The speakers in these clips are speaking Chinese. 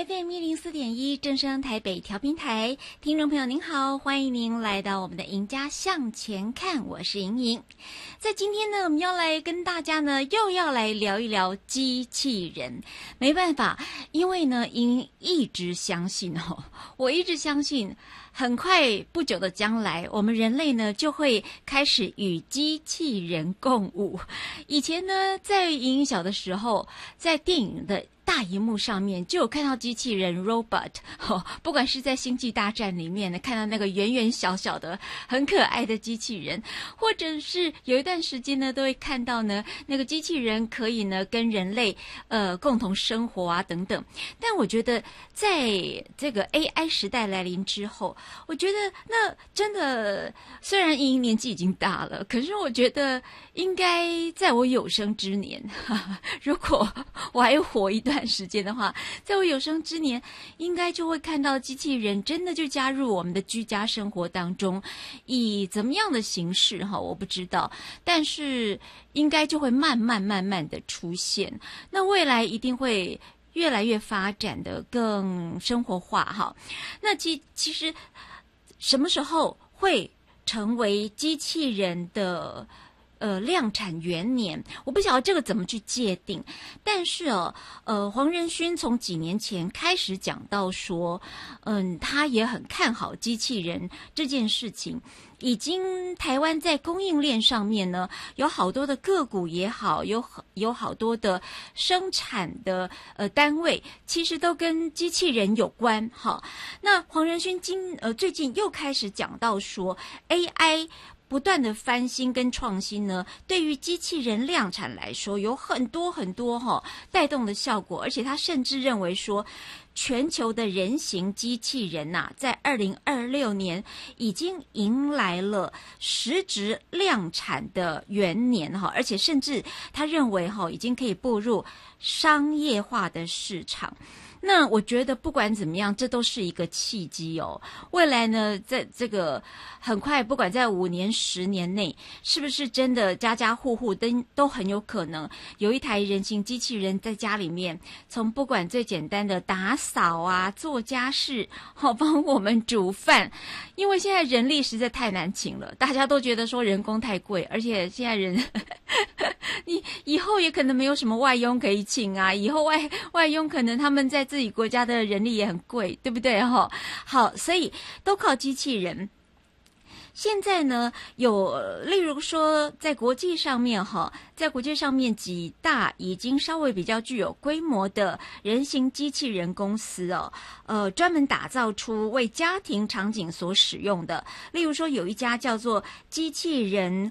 FM104.1正声台北调频台，听众朋友您好，欢迎您来到我们的赢家向前看，我是莹莹。在今天呢，我们要来跟大家呢又要来聊一聊机器人。没办法，因为呢莹一直相信我一直相信很快不久的将来，我们人类呢就会开始与机器人共舞。以前呢在莹莹小的时候，在电影的大荧幕上面就有看到机器人 robot，不管是在星际大战里面呢看到那个圆圆小小的很可爱的机器人，或者是有一段时间呢都会看到呢那个机器人可以呢跟人类共同生活啊等等。但我觉得在这个 AI 时代来临之后，我觉得那真的虽然莹莹年纪已经大了，可是我觉得应该在我有生之年，如果我还活一段时间的话，在我有生之年应该就会看到机器人真的就加入我们的居家生活当中，以怎么样的形式我不知道，但是应该就会慢慢的出现。那未来一定会越来越发展的更生活化那其实什么时候会成为机器人的量产元年，我不晓得这个怎么去界定。但是黄仁勋从几年前开始讲到说，他也很看好机器人这件事情。已经台湾在供应链上面呢，有好多的个股也好，有好多的生产的单位，其实都跟机器人有关那黄仁勋最近又开始讲到说 AI。不断的翻新跟创新呢，对于机器人量产来说有很多带动的效果，而且他甚至认为说全球的人形机器人在2026年已经迎来了实质量产的元年而且甚至他认为已经可以步入商业化的市场。那我觉得不管怎么样，这都是一个契机未来呢，在这个很快，不管在5年、10年内，是不是真的家家户户都很有可能有一台人形机器人在家里面，从不管最简单的打扫啊、做家事，帮我们煮饭。因为现在人力实在太难请了，大家都觉得说人工太贵，而且现在人你以后也可能没有什么外佣可以请啊，以后外佣可能他们在自己国家的人力也很贵，对不对好，所以都靠机器人。现在呢，有例如说在国际上面几大已经稍微比较具有规模的人形机器人公司专门打造出为家庭场景所使用的。例如说有一家叫做机器人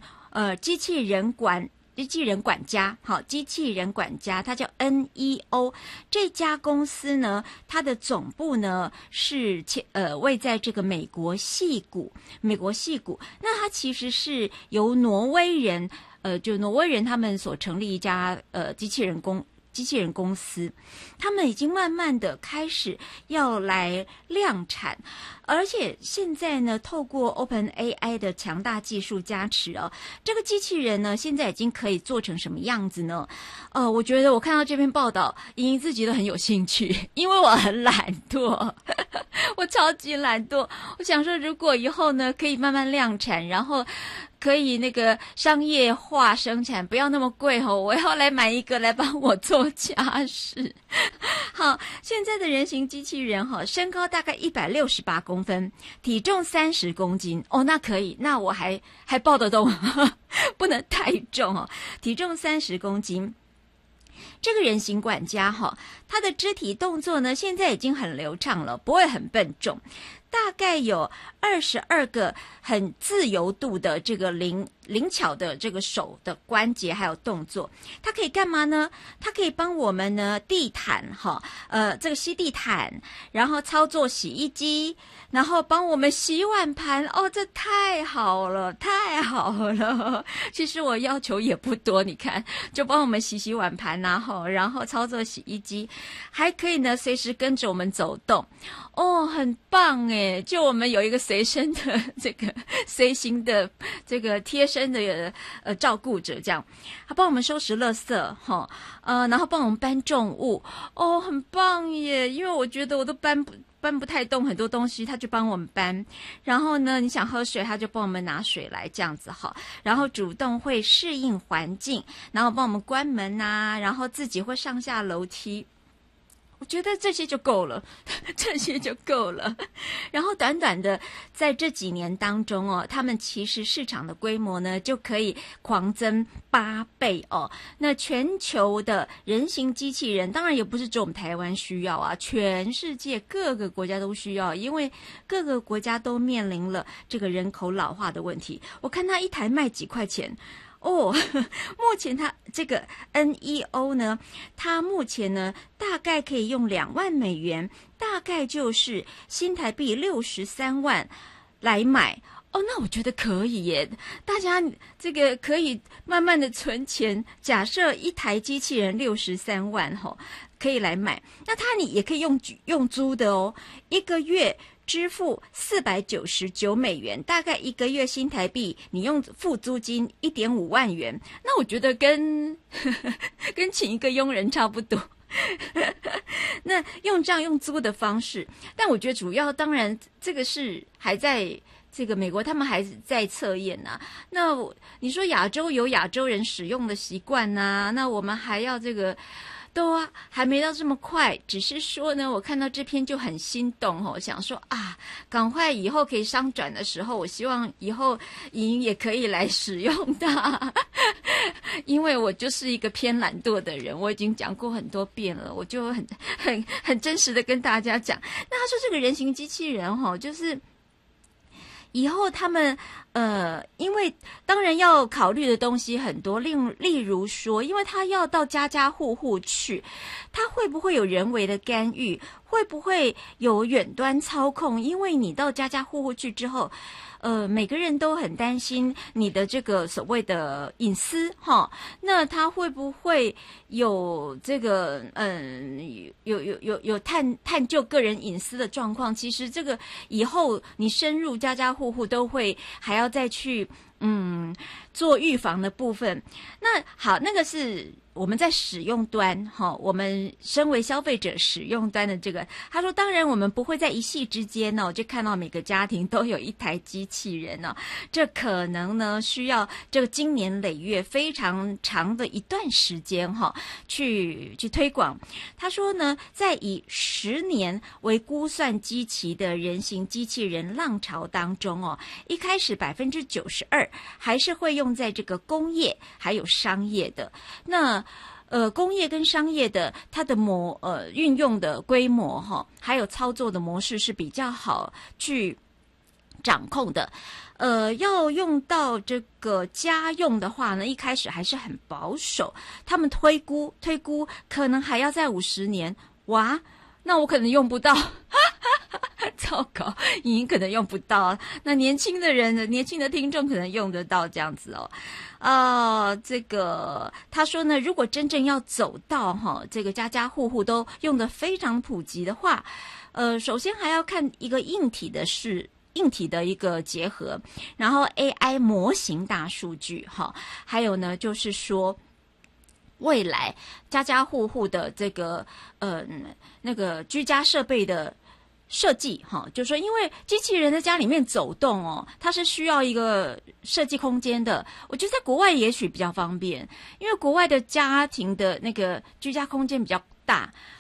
管家，机器人管家，它叫 NEO。这家公司呢，它的总部呢是位在这个美国矽谷。那它其实是由挪威人他们所成立一家机器人公司，他们已经慢慢的开始要来量产，而且现在呢，透过 OpenAI 的强大技术加持这个机器人呢，现在已经可以做成什么样子呢？我觉得我看到这篇报道，莹莹自己都很有兴趣，因为我很懒惰，我超级懒惰。我想说，如果以后呢，可以慢慢量产，然后可以那个商业化生产，不要那么贵我要来买一个来帮我做家事。好，现在的人形机器人身高大概168公分，体重30公斤那可以，那我还抱得动不能太重体重30公斤。这个人形管家他的肢体动作呢，现在已经很流畅了，不会很笨重。大概有22个很自由度的这个灵巧的这个手的关节还有动作。它可以干嘛呢？它可以帮我们呢地毯这个吸地毯，然后操作洗衣机，然后帮我们洗碗盘这太好了。其实我要求也不多，你看就帮我们洗碗盘然后操作洗衣机，还可以呢随时跟着我们走动很棒耶。 哎，就我们有一个随身的这个随行的这个贴身的照顾者，这样他帮我们收拾垃圾哈，然后帮我们搬重物，哦，很棒耶！因为我觉得我都搬不太动很多东西，他就帮我们搬。然后呢，你想喝水，他就帮我们拿水来，这样子哈。然后主动会适应环境，然后帮我们关门啊，然后自己会上下楼梯。我觉得这些就够了，这些就够了。然后短短的在这几年当中哦，他们其实市场的规模呢就可以狂增8倍哦。那全球的人形机器人，当然也不是只有我们台湾需要啊，全世界各个国家都需要，因为各个国家都面临了这个人口老化的问题。我看它一台卖几块钱。哦，目前它这个 NEO 呢，它目前呢大概可以用2万美元，大概就是新台币63万来买。哦，那我觉得可以耶，大家这个可以慢慢的存钱。假设一台机器人63万吼，可以来买，那你也可以用租的哦，一个月支付499美元，大概一个月新台币，你用付租金1.5万元，那我觉得跟请一个佣人差不多。那这样用租的方式，但我觉得主要当然这个是还在这个美国，他们还是在测验啊。那你说亚洲有亚洲人使用的习惯啊，那我们还要这个。都还没到这么快，只是说呢，我看到这篇就很心动哦，想说啊，赶快以后可以商转的时候，我希望以后莹也可以来使用它，因为我就是一个偏懒惰的人，我已经讲过很多遍了，我就很真实的跟大家讲。那他说这个人形机器人哈，就是以后他们因为当然要考虑的东西很多，例如说，因为他要到家家户户去，他会不会有人为的干预？会不会有远端操控？因为你到家家户户去之后，每个人都很担心你的这个所谓的隐私哈。那他会不会有这个有探究个人隐私的状况？其实这个以后你深入家家户户都会还要再去做预防的部分。那好，那个是我们在使用端哈，我们身为消费者使用端的这个，他说当然我们不会在一夕之间呢，就看到每个家庭都有一台机器人呢，这可能呢需要这个经年累月非常长的一段时间哈，去推广。他说呢，在以10年为估算基期的人形机器人浪潮当中哦，一开始92%还是会用在这个工业还有商业的。那工业跟商业的它的运用的规模哈，还有操作的模式是比较好去掌控的。要用到这个家用的话呢，一开始还是很保守，他们推估可能还要在50年。哇，那我可能用不到。糟糕，莹可能用不到，那年轻的听众可能用得到这样子哦。这个他说呢，如果真正要走到这个家家户户都用得非常普及的话，首先还要看一个硬体的一个结合，然后 AI 模型大数据还有呢就是说未来家家户户的这个那个居家设备的设计就是说因为机器人在家里面走动哦，它是需要一个设计空间的。我觉得在国外也许比较方便，因为国外的家庭的那个居家空间比较大，